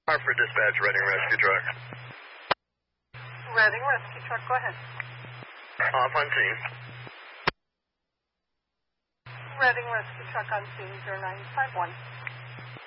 Hartford Dispatch, Reading Rescue Truck. Reading Rescue Truck, go ahead. Off on scene. Reading Rescue Truck on scene 0951.